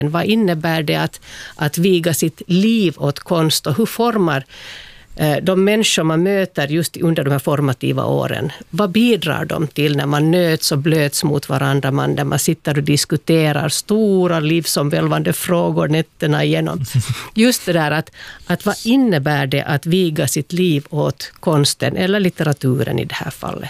Vad innebär det att viga sitt liv åt konst och hur formar de människor man möter just under de här formativa åren, vad bidrar de till när man nöts och blöts mot varandra, när man sitter och diskuterar stora livsomvälvande frågor nätterna igenom. Just det där att vad innebär det att viga sitt liv åt konsten eller litteraturen i det här fallet?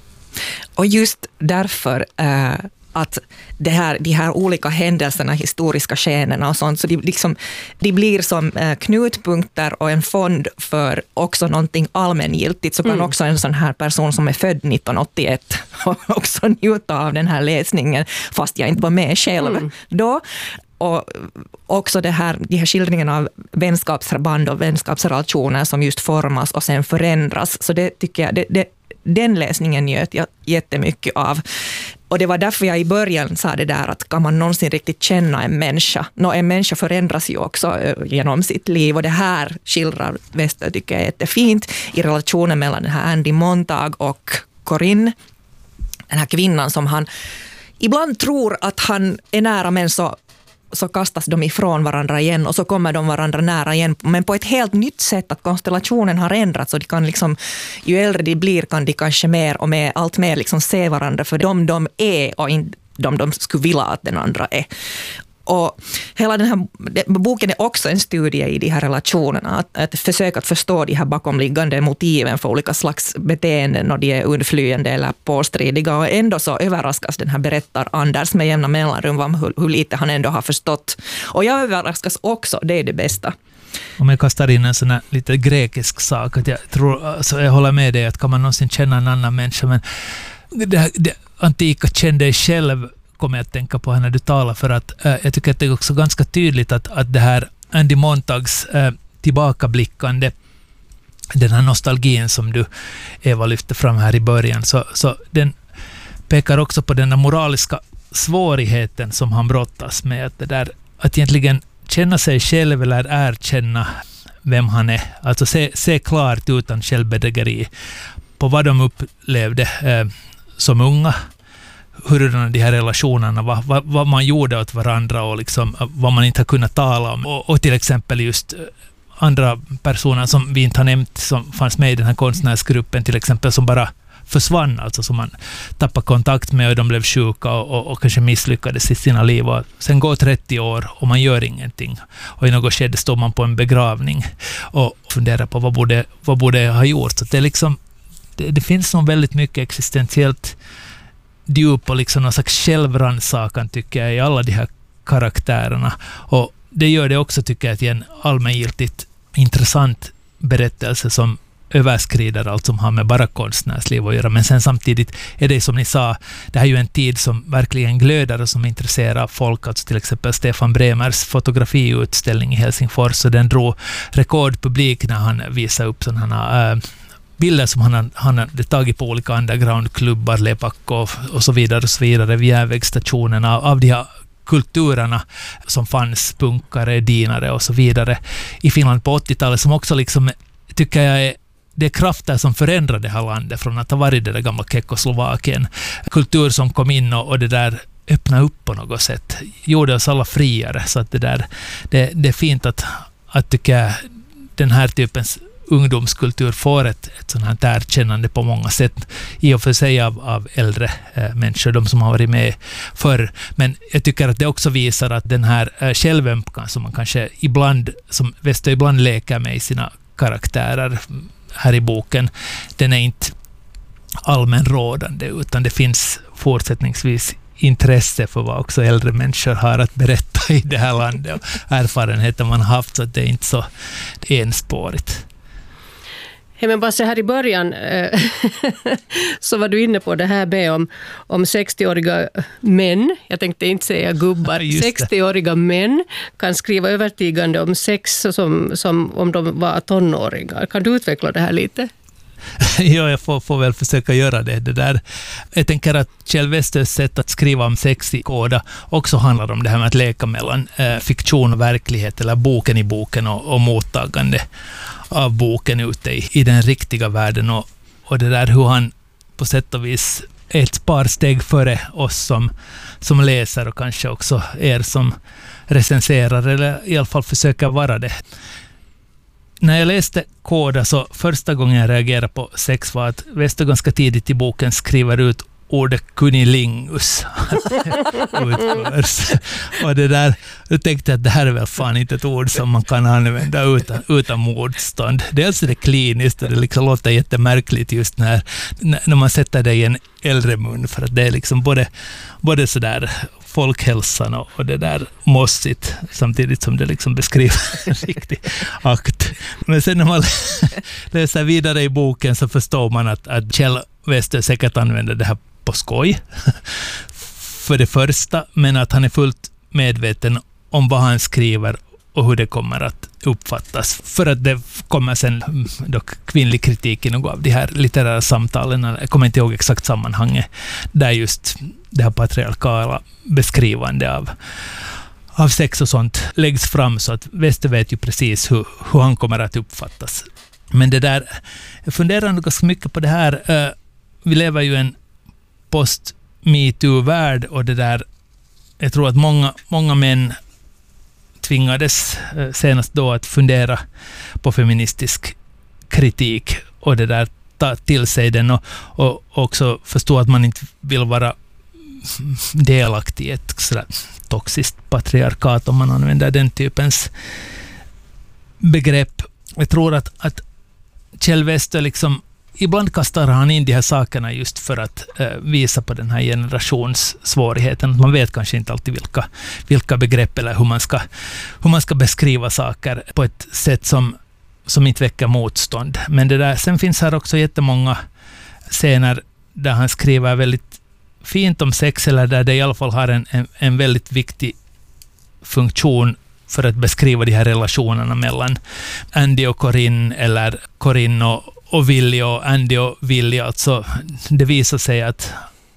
Och just därför att de här olika händelserna, historiska skenorna och sånt, så de blir som knutpunkter och en fond för också någonting allmängiltigt, så kan också en sån här person som är född 1981 också njuta av den här läsningen, fast jag inte var med själv då. Och också de här skildringarna av vänskapsband och vänskapsrelationer som just formas och sen förändras. Så det tycker jag, den läsningen njöt jag jättemycket av. Och det var därför jag i början sa det där att kan man någonsin riktigt känna en människa? En människa förändras ju också genom sitt liv, och det här skildrar Wester tycker jag är jättefint i relationen mellan den här Andy Montag och Corinne, den här kvinnan som han ibland tror att han är nära, men så kastas de ifrån varandra igen och så kommer de varandra nära igen, men på ett helt nytt sätt, att konstellationen har ändrats och de kan liksom, ju äldre de blir kan de kanske mer och mer, allt mer liksom se varandra för de är och inte de skulle vilja att den andra är. Och hela den här boken är också en studie i de här relationerna, att försöka att förstå de här bakomliggande motiven för olika slags beteenden, och de är undflyende eller påstridiga, och ändå så överraskas den här berättar Anders med jämna mellanrum om hur lite han ändå har förstått. Och jag överraskas också, det är det bästa. Om jag kastar in en sån här lite grekisk sak, att jag tror, alltså jag håller med dig att kan man någonsin känna en annan människa, men det antika kände dig själv kommer jag att tänka på när du talar, för att jag tycker att det är också ganska tydligt att det här Andy Montags tillbakablickande, den här nostalgin som du, Eva, lyfte fram här i början, så den pekar också på den moraliska svårigheten som han brottas med, att det där att egentligen känna sig själv eller erkänna vem han är, alltså se klart utan självbedrägeri på vad de upplevde som unga, hur de här relationerna, vad man gjorde åt varandra och liksom, vad man inte har kunnat tala om. Och till exempel just andra personer som vi inte har nämnt som fanns med i den här konstnärsgruppen, till exempel som bara försvann, alltså som man tappade kontakt med och de blev sjuka och kanske misslyckades i sina liv. Och sen går 30 år och man gör ingenting. Och i något skede står man på en begravning och funderar på vad borde jag ha gjort. Så det är liksom, det finns nog väldigt mycket existentiellt djup och liksom någon slags självrannsakan tycker jag i alla de här karaktärerna, och det gör det också tycker jag till en allmängiltigt intressant berättelse som överskrider allt som har med bara konstnärsliv att göra, men sen samtidigt är det som ni sa, det här är ju en tid som verkligen glödar och som intresserar folk, alltså till exempel Stefan Bremers fotografiutställning i Helsingfors, och den drog rekordpublik när han visade upp sådana bilder som han hade tagit på olika undergroundklubbar, Lepakko och så vidare vid järnvägsstationerna av de här kulturerna som fanns, punkare, dinare och så vidare i Finland på 80-talet, som också liksom, tycker jag det är krafter som förändrade det här landet från att ha varit det där gamla Tjeckoslovakien. Kultur som kom in och det där öppna upp på något sätt, gjorde oss alla friare, så att det är fint att tycka den här typens ungdomskultur får ett sånt här erkännande på många sätt, i och för sig av äldre människor, de som har varit med förr. Men jag tycker att det också visar att den här självömkan som man kanske ibland, som Wester ibland leker med i sina karaktärer här i boken, den är inte allmänrådande, utan det finns fortsättningsvis intresse för vad också äldre människor har att berätta i det här landet och erfarenheter man har haft, så att det är inte så enspårigt. Hey, men bara så här i början så var du inne på det här med om 60-åriga män, jag tänkte inte säga gubbar, 60-åriga män kan skriva övertygande om sex som om de var tonåringar. Kan du utveckla det här lite? Ja, jag får väl försöka göra det där. Jag tänker att Kjell Westers sätt att skriva om sex i Kåda också handlar om det här med att leka mellan fiktion och verklighet, eller boken i boken och mottagande av boken ute i den riktiga världen, och det där hur han på sätt och vis ett par steg före oss som läser och kanske också er som recenserar eller i alla fall försöker vara det. När jag läste Koda så första gången jag reagerade på sex var att Wester ganska tidigt i boken skriver ut ordet kunilingus. Och det där, jag tänkte att det här är väl fan inte ett ord som man kan använda utan motstånd. Dels är det kliniskt och det liksom låter jättemärkligt just när man sätter det i en äldre mun, för att det är liksom både sådär folkhälsan och det där mossigt, samtidigt som det liksom beskriver en riktig akt. Men sen när man läser vidare i boken så förstår man att Kjell Wester säkert använder det här på skoj för det första, men att han är fullt medveten om vad han skriver och hur det kommer att uppfattas. För att det kommer sen dock kvinnlig kritik i något av de här litterära samtalen, jag kommer inte ihåg exakt sammanhanget, där just det här patriarkala beskrivande av sex och sånt läggs fram, så att Wester vet ju precis hur han kommer att uppfattas. Men det där, jag funderar nog ganska mycket på det här. Vi lever ju i en post-MeToo-värld och det där, jag tror att många män tvingades senast då att fundera på feministisk kritik och det där ta till sig den och också förstå att man inte vill vara delaktig i ett sådär toxiskt patriarkat, om man använder den typens begrepp. Jag tror att Kjell Wester liksom ibland kastar han in de här sakerna just för att visa på den här generationssvårigheten. Man vet kanske inte alltid vilka begrepp eller hur man ska beskriva saker på ett sätt som inte väcker motstånd. Men det där, sen finns här också jättemånga scener där han skriver väldigt fint om sex, eller där det i alla fall har en väldigt viktig funktion för att beskriva de här relationerna mellan Andy och Corinne, eller Corinne och Willy och Andy och Willy. Alltså, det visar sig att,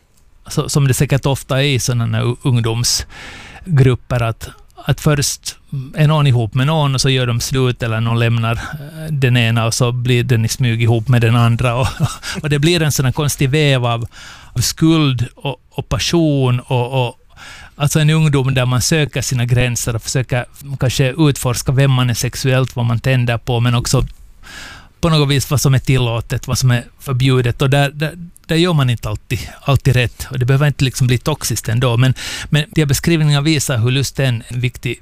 som det säkert ofta är i sådana ungdomsgrupper, att först är någon ihop med någon och så gör de slut, eller någon lämnar den ena och så blir den i smyg ihop med den andra. Och det blir en sån konstig väv av skuld och passion och alltså en ungdom där man söker sina gränser och försöker kanske utforska vem man är sexuellt, vad man tänder på, men också på något vis vad som är tillåtet, vad som är förbjudet, och där gör man inte alltid rätt, och det behöver inte liksom bli toxiskt ändå, men de beskrivningarna visar hur lust är en viktig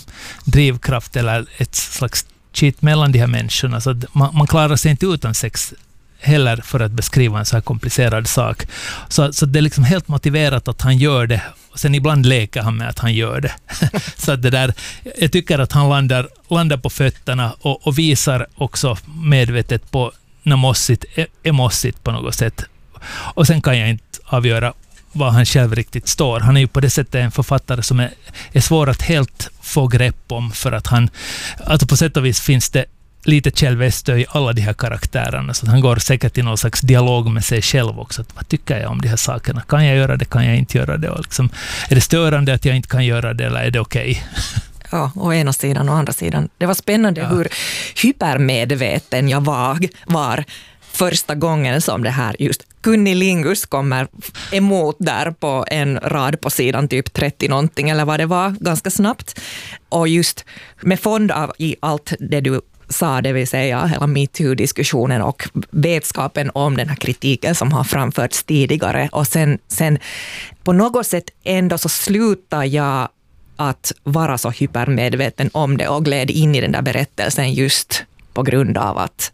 drivkraft eller ett slags kitt mellan de här människorna, så att man klarar sig inte utan sex heller för att beskriva en så här komplicerad sak. Så det är liksom helt motiverat att han gör det, och sen ibland leker han med att han gör det. Så att det där, jag tycker att han landar på fötterna och visar också medvetet på när mossigt är mossigt på något sätt. Och sen kan jag inte avgöra var han själv riktigt står. Han är ju på det sättet en författare som är svår att helt få grepp om, för att han, alltså på sätt och vis finns det lite Kjell Wester i alla de här karaktärerna, så han går säkert i någon slags dialog med sig själv också. Vad tycker jag om de här sakerna? Kan jag göra det? Kan jag inte göra det? Och liksom, är det störande att jag inte kan göra det, eller är det okej? Ja, å ena sidan och andra sidan. Det var spännande hur hypermedveten jag var första gången som det här just kunilingus kommer emot där på en rad på sidan typ 30 någonting, eller vad det var, ganska snabbt. Och just med fond av i allt det du sa, det vill säga hela MeToo-diskussionen och vetskapen om den här kritiken som har framförts tidigare. Och sen på något sätt ändå så slutar jag att vara så hypermedveten om det och gled in i den där berättelsen just på grund av att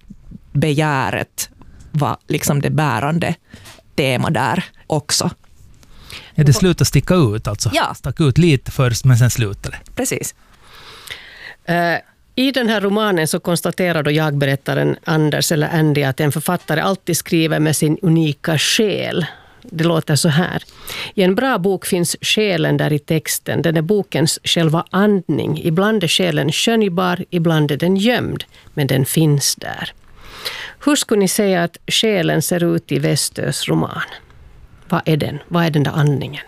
begäret var liksom det bärande tema där också. Ja, det slutar sticka ut alltså. Ja. Stack ut lite först, men sen slutar det. Precis. I den här romanen så konstaterar då jag-berättaren Anders eller Andy att en författare alltid skriver med sin unika själ. Det låter så här. I en bra bok finns själen där i texten. Den är bokens själva andning. Ibland är själen skönjbar, ibland är den gömd. Men den finns där. Hur skulle ni säga att själen ser ut i Westös roman? Vad är den? Vad är den där andningen?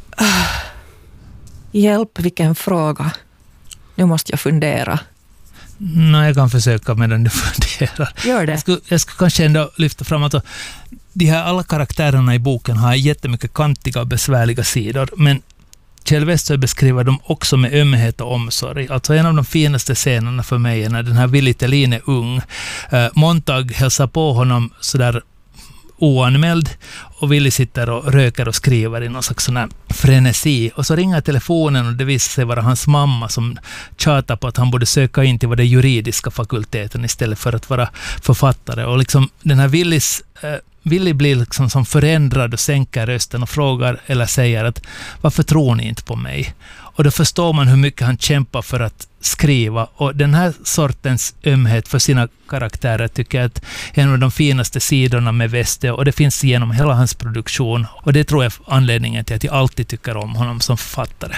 Hjälp, vilken fråga. Nu måste jag fundera. Jag kan försöka medan du funderar. Gör det. Jag skulle kanske ändå lyfta fram att de här alla karaktärerna i boken har jättemycket kantiga och besvärliga sidor, men Kjell Westsjö beskriver dem också med ömhet och omsorg. Alltså en av de finaste scenerna för mig är när den här Willy Thelin är ung. Montag hälsar på honom sådär oanmäld och Willy sitter och röker och skriver i någon slags sån här frenesi. Och så ringer telefonen och det visar sig vara hans mamma som tjatar på att han borde söka in till den juridiska fakulteten istället för att vara författare. Och liksom den här Willy blir liksom som förändrad och sänker rösten och frågar eller säger att varför tror ni inte på mig? Och då förstår man hur mycket han kämpar för att skriva. Och den här sortens ömhet för sina karaktärer tycker jag är en av de finaste sidorna med Westsjö, och det finns genom hela hans produktion. Och det tror jag är anledningen till att jag alltid tycker om honom som författare.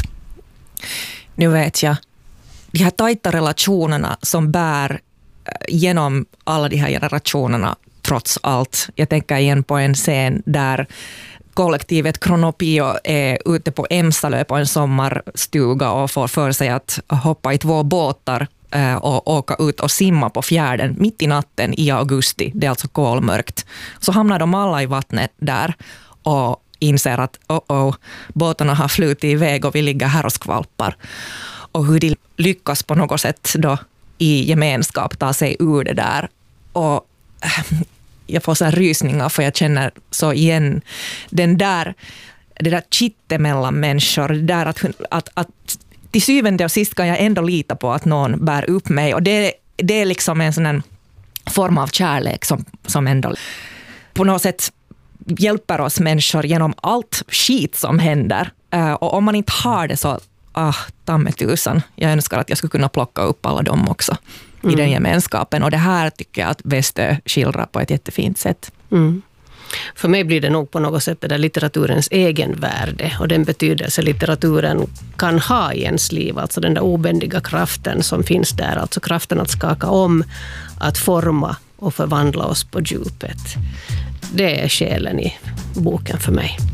Nu vet jag, de här tajta relationerna som bär genom alla de här generationerna trots allt. Jag tänker igen på en scen där kollektivet Kronopio är ute på Emsalö på en sommarstuga och får för sig att hoppa i 2 båtar och åka ut och simma på fjärden mitt i natten i augusti. Det är alltså kolmörkt. Så hamnar de alla i vattnet där och inser att båtarna har flutit iväg och vi ligger här och skvalpar. Och hur de lyckas på något sätt då i gemenskap ta sig ur det där. Och jag får så här rysningar för jag känner så igen det där kittet mellan människor. Det där att till syvende och sist kan jag ändå lita på att någon bär upp mig. Och det är liksom en sån här form av kärlek som ändå på något sätt hjälper oss människor genom allt skit som händer. Och om man inte har det så, tammetusan. Jag önskar att jag skulle kunna plocka upp alla dem också i den gemenskapen. Och det här tycker jag att Westsjö skildrar på ett jättefint sätt. Mm. För mig blir det nog på något sätt det där litteraturens egenvärde och den betydelse litteraturen kan ha i ens liv. Alltså den där obändiga kraften som finns där. Alltså kraften att skaka om, att forma och förvandla oss på djupet. Det är själen i boken för mig.